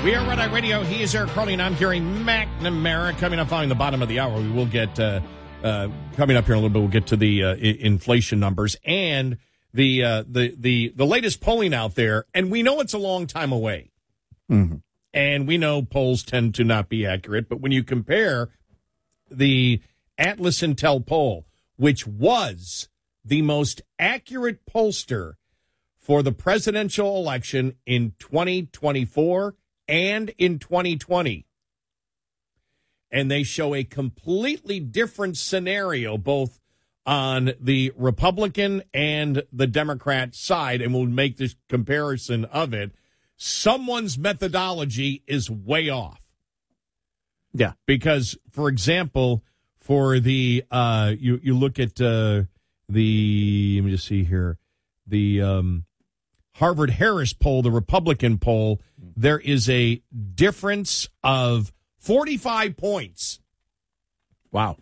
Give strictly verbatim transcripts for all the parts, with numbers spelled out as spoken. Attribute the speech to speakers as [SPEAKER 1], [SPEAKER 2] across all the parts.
[SPEAKER 1] We are Red Eye Radio. He is Eric Carly, and I'm Gary McNamara. Coming up following the bottom of the hour, we will get, uh, uh, coming up here in a little bit, we'll get to the uh, I- inflation numbers and the, uh, the the the latest polling out there. And we know it's a long time away.
[SPEAKER 2] Mm-hmm.
[SPEAKER 1] And we know polls tend to not be accurate. But when you compare the Atlas Intel poll, which was the most accurate pollster for the presidential election in twenty twenty-four and in twenty twenty. And they show a completely different scenario, both on the Republican and the Democrat side, and we'll make this comparison of it. Someone's methodology is way off.
[SPEAKER 2] Yeah.
[SPEAKER 1] Because, for example, for the, uh, you, you look at uh, the, let me just see here, the um, Harvard-Harris poll, the Republican poll, there is a difference of forty-five points.
[SPEAKER 2] Wow.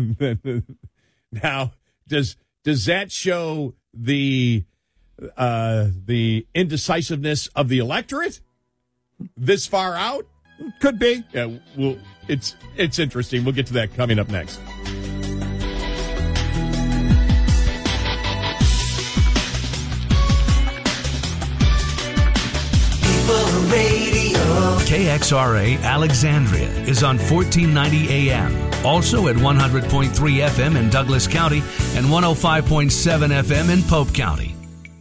[SPEAKER 1] Now, does does that show the uh, the indecisiveness of the electorate this far out?
[SPEAKER 2] Could be.
[SPEAKER 1] Yeah, well, it's it's interesting. We'll get to that coming up next.
[SPEAKER 3] K X R A Alexandria is on fourteen ninety A M, also at one hundred point three F M in Douglas County and one oh five point seven F M in Pope County.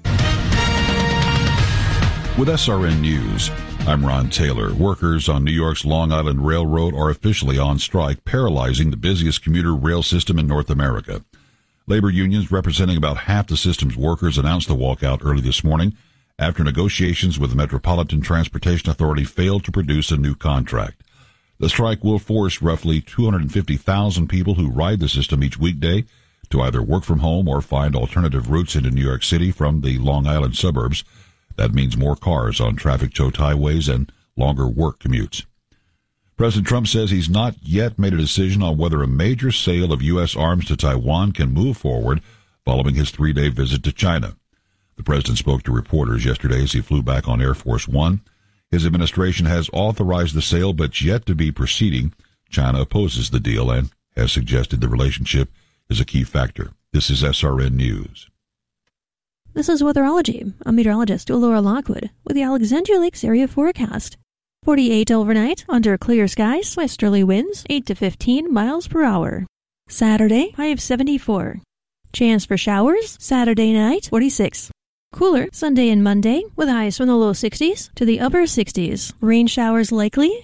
[SPEAKER 4] With S R N News, I'm Ron Taylor. Workers on New York's Long Island Railroad are officially on strike, paralyzing the busiest commuter rail system in North America. Labor unions representing about half the system's workers announced the walkout early this morning after negotiations with the Metropolitan Transportation Authority failed to produce a new contract. The strike will force roughly two hundred fifty thousand people who ride the system each weekday to either work from home or find alternative routes into New York City from the Long Island suburbs. That means more cars on traffic-choked highways and longer work commutes. President Trump says he's not yet made a decision on whether a major sale of U S arms to Taiwan can move forward following his three-day visit to China. The president spoke to reporters yesterday as he flew back on Air Force One. His administration has authorized the sale, but yet to be proceeding. China opposes the deal and has suggested the relationship is a key factor. This is S R N News.
[SPEAKER 5] This is Weatherology. I'm meteorologist Laura Lockwood with the Alexandria Lakes area forecast. forty-eight overnight, under clear skies, westerly winds, eight to fifteen miles per hour. Saturday, high of seventy-four. Chance for showers, Saturday night, forty-six. Cooler Sunday and Monday, with highs from the low sixties to the upper sixties. Rain showers likely,